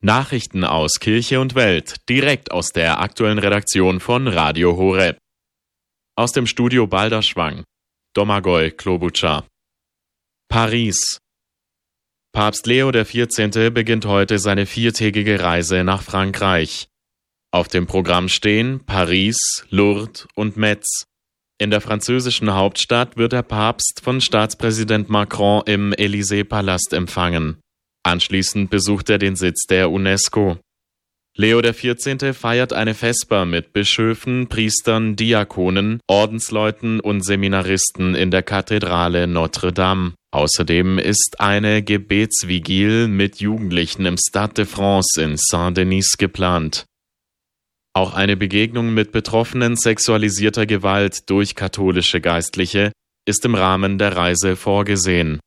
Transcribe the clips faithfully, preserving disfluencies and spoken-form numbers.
Nachrichten aus Kirche und Welt, direkt aus der aktuellen Redaktion von Radio Horeb. Aus dem Studio Balderschwang, Domagoj Klobuchar. Paris. Papst Leo der vierzehnte. Beginnt heute seine viertägige Reise nach Frankreich. Auf dem Programm stehen Paris, Lourdes und Metz. In der französischen Hauptstadt wird der Papst von Staatspräsident Macron im Élysée-Palast empfangen. Anschließend besucht er den Sitz der UNESCO. Leo der vierzehnte. Feiert eine Vesper mit Bischöfen, Priestern, Diakonen, Ordensleuten und Seminaristen in der Kathedrale Notre Dame. Außerdem ist eine Gebetsvigil mit Jugendlichen im Stade de France in Saint-Denis geplant. Auch eine Begegnung mit Betroffenen sexualisierter Gewalt durch katholische Geistliche ist im Rahmen der Reise vorgesehen.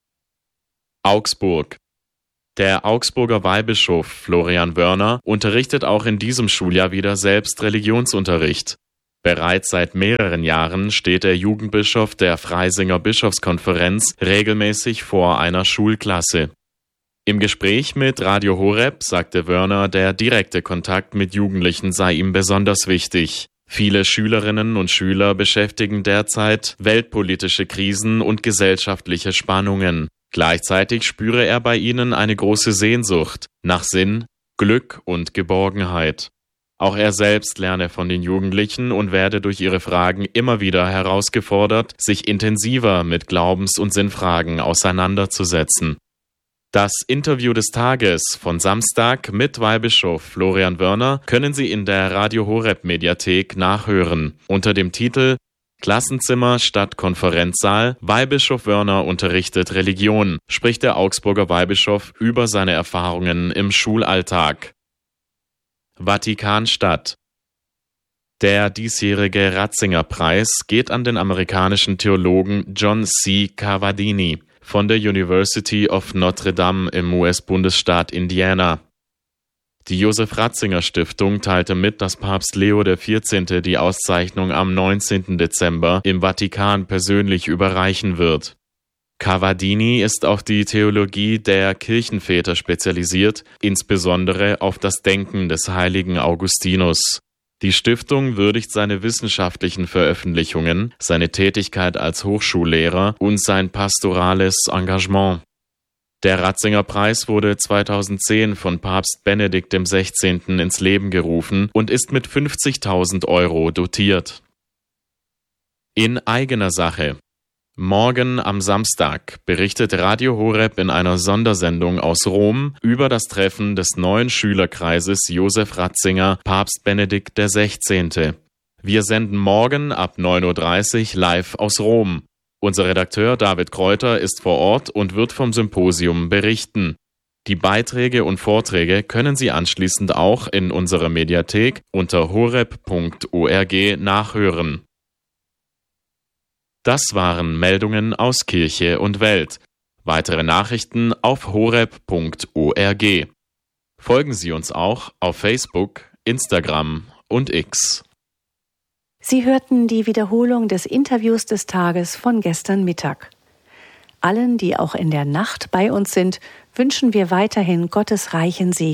Augsburg. Der Augsburger Weihbischof Florian Wörner unterrichtet auch in diesem Schuljahr wieder selbst Religionsunterricht. Bereits seit mehreren Jahren steht der Jugendbischof der Freisinger Bischofskonferenz regelmäßig vor einer Schulklasse. Im Gespräch mit Radio Horeb sagte Wörner, der direkte Kontakt mit Jugendlichen sei ihm besonders wichtig. Viele Schülerinnen und Schüler beschäftigen derzeit weltpolitische Krisen und gesellschaftliche Spannungen. Gleichzeitig spüre er bei ihnen eine große Sehnsucht nach Sinn, Glück und Geborgenheit. Auch er selbst lerne von den Jugendlichen und werde durch ihre Fragen immer wieder herausgefordert, sich intensiver mit Glaubens- und Sinnfragen auseinanderzusetzen. Das Interview des Tages von Samstag mit Weihbischof Florian Wörner können Sie in der Radio Horeb Mediathek nachhören unter dem Titel Klassenzimmer statt Konferenzsaal. Weihbischof Wörner unterrichtet Religion, spricht der Augsburger Weihbischof über seine Erfahrungen im Schulalltag. Vatikanstadt. Der diesjährige Ratzinger-Preis geht an den amerikanischen Theologen John C. Cavadini von der University of Notre Dame im U S-Bundesstaat Indiana. Die Josef-Ratzinger-Stiftung teilte mit, dass Papst Leo der vierzehnte. Die Auszeichnung am neunzehnten Dezember im Vatikan persönlich überreichen wird. Cavadini ist auf die Theologie der Kirchenväter spezialisiert, insbesondere auf das Denken des heiligen Augustinus. Die Stiftung würdigt seine wissenschaftlichen Veröffentlichungen, seine Tätigkeit als Hochschullehrer und sein pastorales Engagement. Der Ratzinger-Preis wurde zweitausendzehn von Papst Benedikt der sechzehnte. Ins Leben gerufen und ist mit fünfzigtausend Euro dotiert. In eigener Sache. Morgen am Samstag berichtet Radio Horeb in einer Sondersendung aus Rom über das Treffen des neuen Schülerkreises Josef Ratzinger, Papst Benedikt der sechzehnte. Wir senden morgen ab neun Uhr dreißig live aus Rom. Unser Redakteur David Kräuter ist vor Ort und wird vom Symposium berichten. Die Beiträge und Vorträge können Sie anschließend auch in unserer Mediathek unter horeb punkt org nachhören. Das waren Meldungen aus Kirche und Welt. Weitere Nachrichten auf horeb punkt org. Folgen Sie uns auch auf Facebook, Instagram und X. Sie hörten die Wiederholung des Interviews des Tages von gestern Mittag. Allen, die auch in der Nacht bei uns sind, wünschen wir weiterhin Gottes reichen Segen.